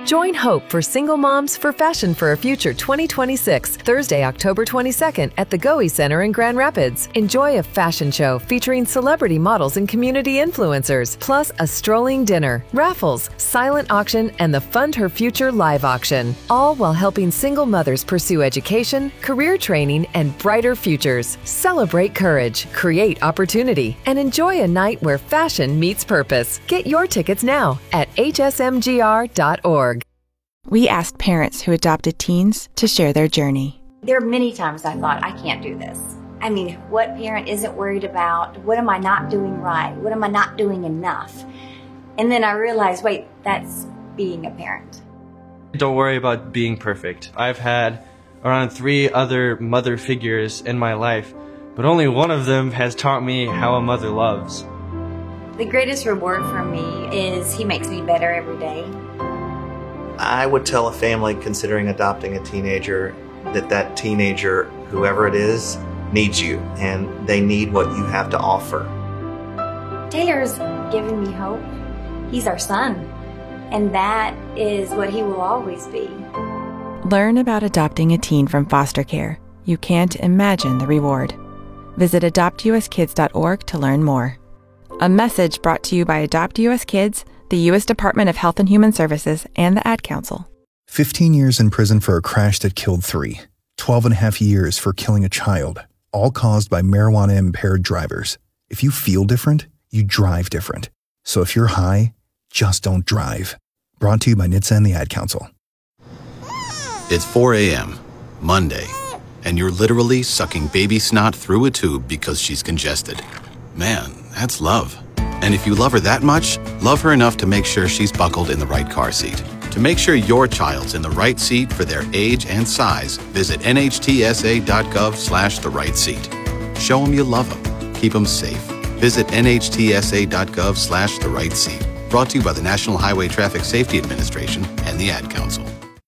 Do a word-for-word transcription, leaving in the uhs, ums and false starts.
Join Hope for Single Moms for Fashion for a Future twenty twenty-six, Thursday, October twenty-second at the Goey Center in Grand Rapids. Enjoy a fashion show featuring celebrity models and community influencers, plus a strolling dinner, raffles, silent auction, and the Fund Her Future live auction, all while helping single mothers pursue education, career training, and brighter futures. Celebrate courage, create opportunity, and enjoy a night where fashion meets purpose. Get your tickets now at h s m g r dot org. We asked parents who adopted teens to share their journey. There are many times I thought, I can't do this. I mean, what parent isn't worried about, what am I not doing right? What am I not doing enough? And then I realized, wait, that's being a parent. Don't worry about being perfect. I've had around three other mother figures in my life, but only one of them has taught me how a mother loves. The greatest reward for me is he makes me better every day. I would tell a family considering adopting a teenager that that teenager, whoever it is, needs you, and they need what you have to offer. Taylor's given me hope. He's our son, and that is what he will always be. Learn about adopting a teen from foster care. You can't imagine the reward. Visit adopt u s kids dot org to learn more. A message brought to you by Adopt U S Kids, the U S Department of Health and Human Services, and the Ad Council. fifteen years in prison for a crash that killed three. twelve and a half years for killing a child, all caused by marijuana-impaired drivers. If you feel different, you drive different. So if you're high, just don't drive. Brought to you by N H T S A and the Ad Council. It's four a.m., Monday, and you're literally sucking baby snot through a tube because she's congested. Man, that's love. And if you love her that much, love her enough to make sure she's buckled in the right car seat. To make sure your child's in the right seat for their age and size, visit N H T S A dot gov slash the right seat. Show them you love them. Keep them safe. Visit N H T S A dot gov slash the right seat. Brought to you by the National Highway Traffic Safety Administration and the Ad Council.